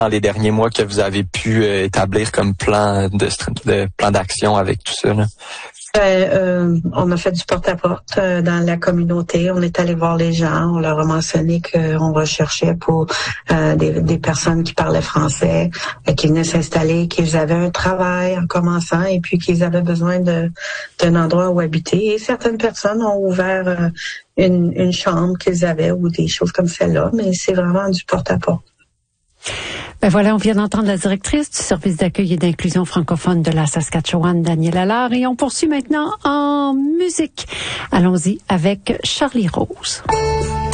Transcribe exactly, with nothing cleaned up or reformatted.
dans les derniers mois que vous avez pu euh, établir comme plan de, de plan d'action avec tout ça, là? Ben, euh, on a fait du porte-à-porte euh, dans la communauté. On est allé voir les gens. On leur a mentionné qu'on recherchait pour euh, des, des personnes qui parlaient français, euh, qui venaient s'installer, qu'ils avaient un travail en commençant et puis qu'ils avaient besoin de d'un endroit où habiter. Et certaines personnes ont ouvert euh, une, une chambre qu'ils avaient ou des choses comme celle-là, mais c'est vraiment du porte-à-porte. Ben voilà, on vient d'entendre la directrice du service d'accueil et d'inclusion francophone de la Saskatchewan, Danielle Allard, et on poursuit maintenant en musique. Allons-y avec Charlie Rose.